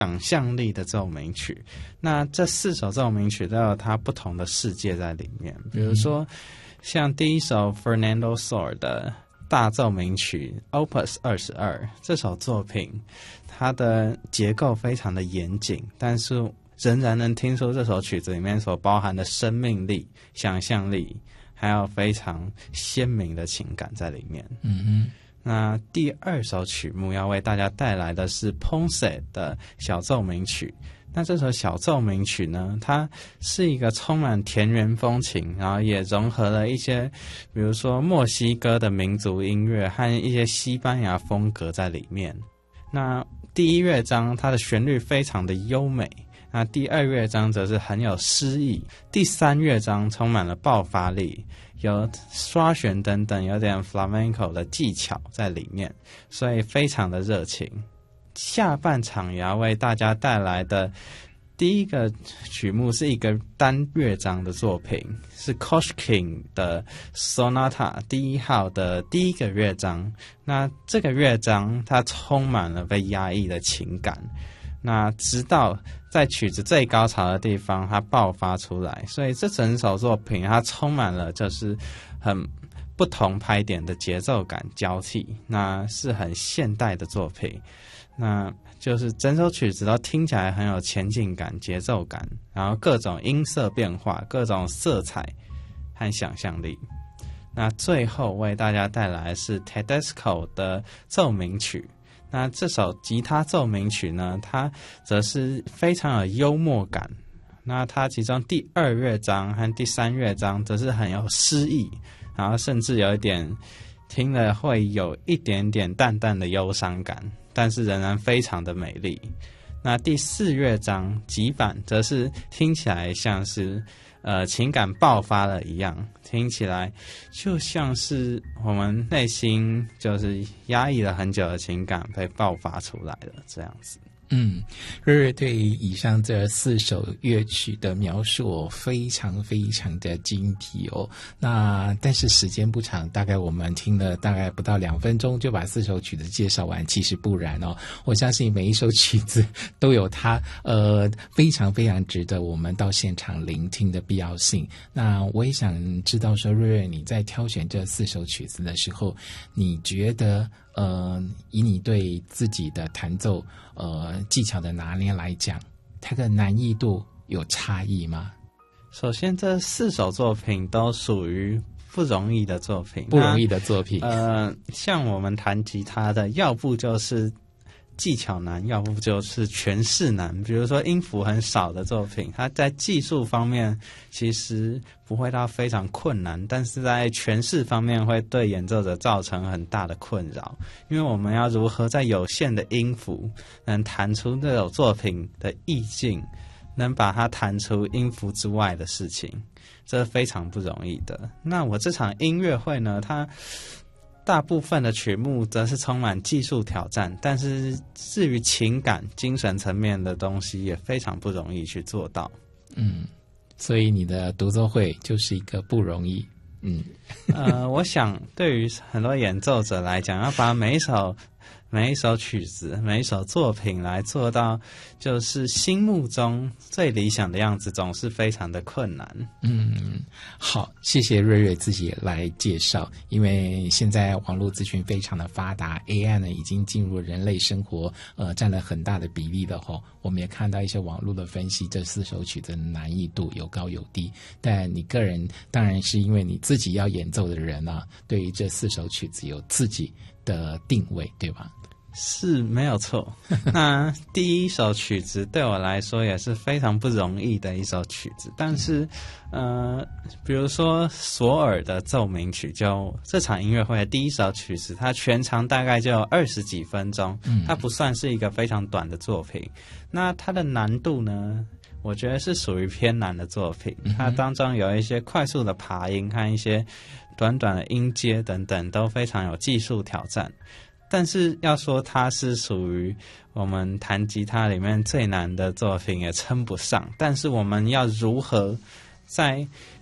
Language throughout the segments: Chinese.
想象力的奏鸣曲。那这4首奏鸣曲都有它不同的世界在里面，比如说像第一首 Fernando Sor 的大奏鸣曲 Opus 22，这首作品它的结构非常的严谨，但是仍然能听出这首曲子里面所包含的生命力、想象力，还有非常鲜明的情感在里面。那第2首曲目要为大家带来的是 Ponce 的小奏鸣曲。那这首小奏鸣曲呢，它是一个充满田园风情，然后也融合了一些比如说墨西哥的民族音乐和一些西班牙风格在里面。那第1乐章它的旋律非常的优美，那第2乐章则是很有诗意，第3乐章充满了爆发力，有刷弦等等有点 flamenco 的技巧在里面，所以非常的热情。下半场也要为大家带来的第一个曲目是一个单乐章的作品，是 Koshkin 的 Sonata 第1号的第1个乐章。那这个乐章它充满了被压抑的情感，那直到在曲子最高潮的地方它爆发出来，所以这整首作品它充满了就是很不同拍点的节奏感交替，那是很现代的作品，那就是整首曲子都听起来很有前进感、节奏感，然后各种音色变化、各种色彩和想象力。那最后为大家带来的是 Tedesco 的奏鸣曲。那这首吉他奏鸣曲呢，它则是非常有幽默感。那它其中第2乐章和第3乐章则是很有诗意，然后甚至有一点听了会有一点点淡淡的忧伤感，但是仍然非常的美丽。那第4乐章极版则是听起来像是情感爆发了一样，听起来就像是我们内心就是压抑了很久的情感被爆发出来了这样子。 瑞瑞对于以上这4首乐曲的描述非常非常的精辟哦。那但是时间不长，大概我们听了大概不到2分钟就把4首曲子介绍完，其实不然哦。我相信每一首曲子都有它非常非常值得我们到现场聆听的必要性。那我也想知道说，瑞瑞你在挑选这4首曲子的时候，你觉得以你对自己的弹奏技巧的拿捏来讲，它的难易度有差异吗？ 首先这4首作品都属于不容易的作品，像我们弹吉他的，要不就是技巧难，要不就是诠释难。比如说音符很少的作品，它在技术方面其实不会到非常困难，但是在诠释方面会对演奏者造成很大的困扰，因为我们要如何在有限的音符能弹出这首作品的意境，能把它弹出音符之外的事情，这是非常不容易的。那我这场音乐会呢，它大部分的曲目则是充满技术挑战，但是至于情感、精神层面的东西也非常不容易去做到。 所以你的独奏会就是一个不容易。 我想对于很多演奏者来讲，要把每一首曲子、每一首作品来做到就是心目中最理想的样子，总是非常的困难。 好，谢谢瑞瑞自己来介绍。因为现在网络资讯非常的发达， AI 呢已经进入人类生活占了很大的比例了吼。我们也看到一些网络的分析，这4首曲子的难易度有高有低，但你个人当然是因为你自己要演奏的人啊，对于这4首曲子有自己的定位，对吧？ 是没有错。那第1首曲子对我来说也是非常不容易的一首曲子，但是比如说索尔的奏鸣曲，就这场音乐会的第1首曲子，它全长大概就有20几分钟，它不算是一个非常短的作品。那它的难度呢，我觉得是属于偏难的作品，它当中有一些快速的爬音和一些短短的音阶等等，都非常有技术挑战。但是要说它是属于我们弹吉他里面最难的作品也称不上，但是我们要如何在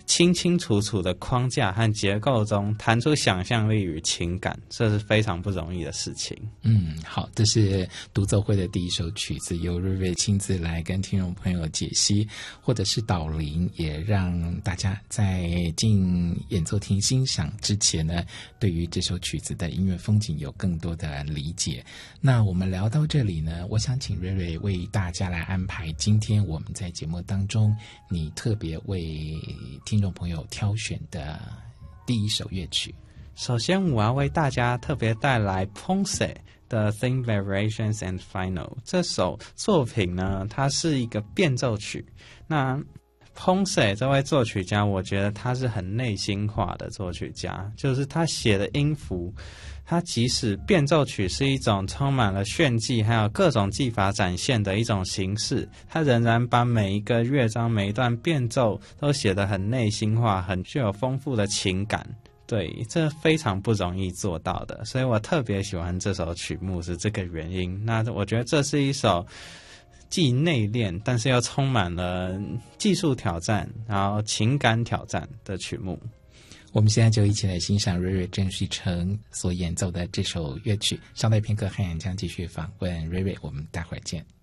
清清楚楚的框架和结构中弹出想象力与情感，这是非常不容易的事情。 好，这是独奏会的第一首曲子，由瑞瑞亲自来跟听众朋友解析，或者是导聆，也让大家在进演奏厅欣赏之前呢，对于这首曲子的音乐风景有更多的理解。那我们聊到这里呢，我想请瑞瑞为大家来安排今天我们在节目当中你特别为听众朋友挑选的第一首乐曲。 首先我要为大家特别带来 Ponce 的 Theme Variations and Final。 这首作品呢，它是一个变奏曲。那 Ponce 这位作曲家，我觉得他是很内心化的作曲家，就是他写的音符，它即使变奏曲是一种充满了炫技还有各种技法展现的一种形式，它仍然把每一个乐章每一段变奏都写得很内心化，很具有丰富的情感。对，这非常不容易做到的，所以我特别喜欢这首曲目是这个原因。那我觉得这是一首既内敛但是又充满了技术挑战然后情感挑战的曲目。 我们现在就一起来欣赏瑞瑞郑旭成所演奏的这首乐曲。稍待片刻，汉阳将继续访问瑞瑞，我们待会儿见。